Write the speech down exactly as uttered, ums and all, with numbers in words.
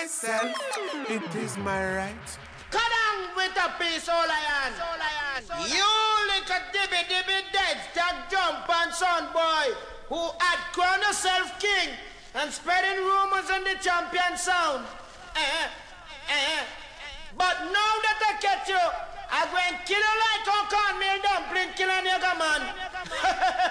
myself. It is my right. Cut on with a piece, all lion. You little dibby dibby dead, stack jump and son boy, who had crowned yourself king and spreading rumors on the champion sound. Eh, eh. But now that I catch you, I'm going to kill you like a cornmeal dumpling, kill a nigga man.